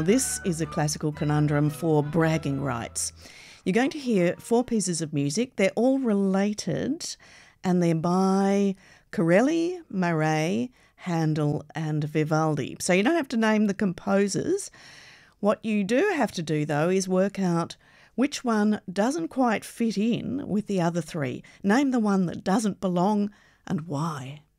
Now, this is a classical conundrum for bragging rights. You're going to hear 4 pieces of music. They're all related, and they're by Corelli, Murray, Handel and Vivaldi. So you don't have to name the composers. What you do have to do, though, is work out which one doesn't quite fit in with the other 3. Name the one that doesn't belong and why.